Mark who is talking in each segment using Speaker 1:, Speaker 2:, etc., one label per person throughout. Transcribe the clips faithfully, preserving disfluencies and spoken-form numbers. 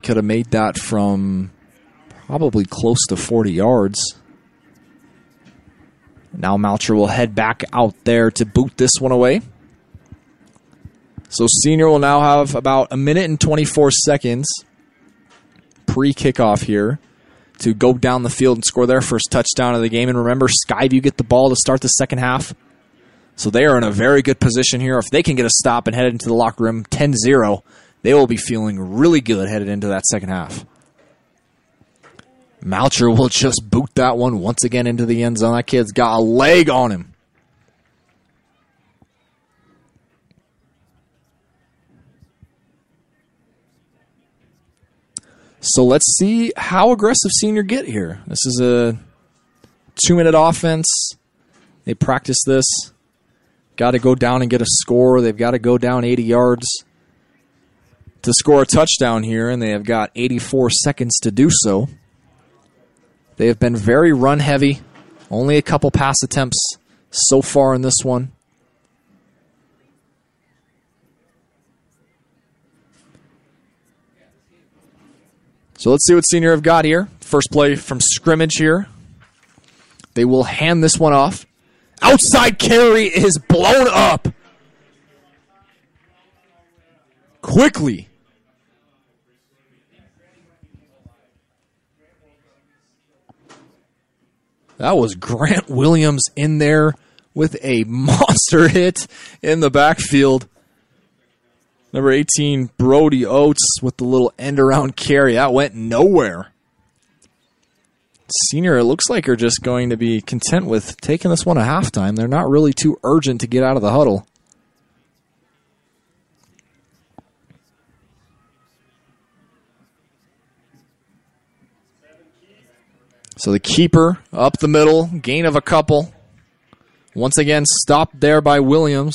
Speaker 1: could have made that from probably close to forty yards. Now Moucher will head back out there to boot this one away. So Senior will now have about a minute and twenty-four seconds pre-kickoff here to go down the field and score their first touchdown of the game. And remember, Skyview get the ball to start the second half. So they are in a very good position here. If they can get a stop and head into the locker room ten zero, they will be feeling really good headed into that second half. Moucher will just boot that one once again into the end zone. That kid's got a leg on him. So let's see how aggressive Senior get here. This is a two-minute offense. They practice this. Got to go down and get a score. They've got to go down eighty yards to score a touchdown here, and they have got eighty-four seconds to do so. They have been very run-heavy. Only a couple pass attempts so far in this one. So let's see what Senior have got here. First play from scrimmage here. They will hand this one off. Outside carry is blown up. Quickly. That was Grant Williams in there with a monster hit in the backfield. Number eighteen, Brody Oates with the little end-around carry. That went nowhere. Senior, it looks like, are just going to be content with taking this one at halftime. They're not really too urgent to get out of the huddle. So the keeper up the middle, gain of a couple. Once again, stopped there by Williams.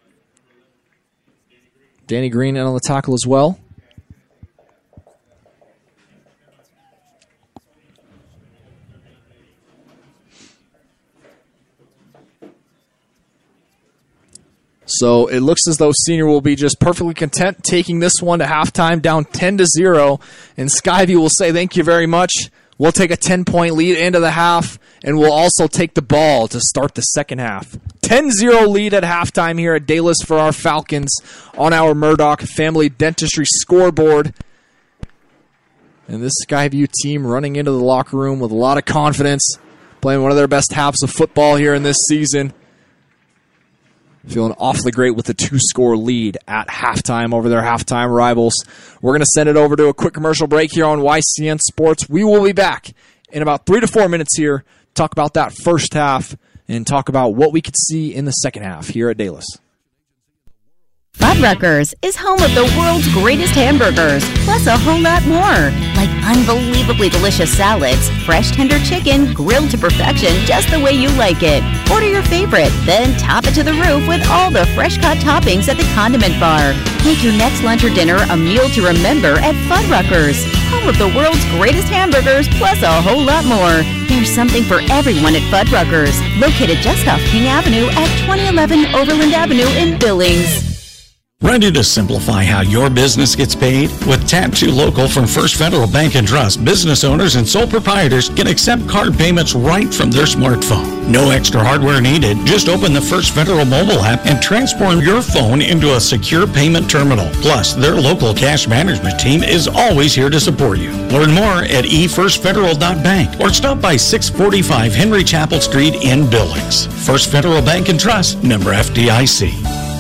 Speaker 1: Danny Green in on the tackle as well. So it looks as though Senior will be just perfectly content taking this one to halftime, down ten to zero. And Skyview will say thank you very much. We'll take a ten-point lead into the half, and we'll also take the ball to start the second half. ten zero lead at halftime here at Dalis for our Falcons on our Murdoch Family Dentistry scoreboard. And this Skyview team running into the locker room with a lot of confidence, playing one of their best halves of football here in this season. Feeling awfully great with the two-score lead at halftime over their halftime rivals. We're going to send it over to a quick commercial break here on Y C N Sports. We will be back in about three to four minutes here, talk about that first half, and talk about what we could see in the second half here at Dalis.
Speaker 2: Fuddruckers is home of the world's greatest hamburgers, plus a whole lot more, like unbelievably delicious salads, fresh tender chicken, grilled to perfection just the way you like it. Order your favorite, then top it to the roof with all the fresh-cut toppings at the condiment bar. Make your next lunch or dinner a meal to remember at Fuddruckers, home of the world's greatest hamburgers, plus a whole lot more. There's something for everyone at Fuddruckers, located just off King Avenue at twenty eleven Overland Avenue in Billings.
Speaker 3: Ready to simplify how your business gets paid? With Tap two Local from First Federal Bank and Trust, business owners and sole proprietors can accept card payments right from their smartphone. No extra hardware needed. Just open the First Federal mobile app and transform your phone into a secure payment terminal. Plus, their local cash management team is always here to support you. Learn more at e first federal dot bank or stop by six forty-five Henry Chapel Street in Billings. First Federal Bank and Trust, member F D I C.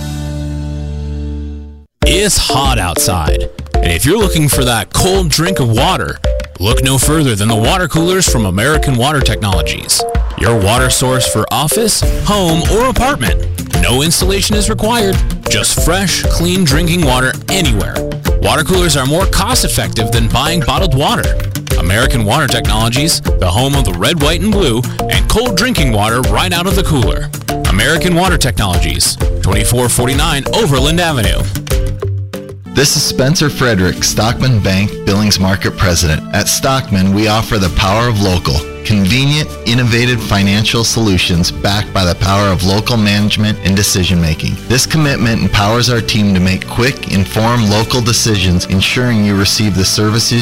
Speaker 4: It's hot outside, and if you're looking for that cold drink of water, look no further than the water coolers from American Water Technologies. Your water source for office, home, or apartment. No installation is required, just fresh, clean drinking water anywhere. Water coolers are more cost-effective than buying bottled water. American Water Technologies, the home of the red, white, and blue, and cold drinking water right out of the cooler. American Water Technologies, twenty-four forty-nine Overland Avenue.
Speaker 5: This is Spencer Frederick, Stockman Bank Billings Market President. At Stockman, we offer the power of local. Convenient, innovative financial solutions backed by the power of local management and decision-making. This commitment empowers our team to make quick, informed local decisions, ensuring you receive the services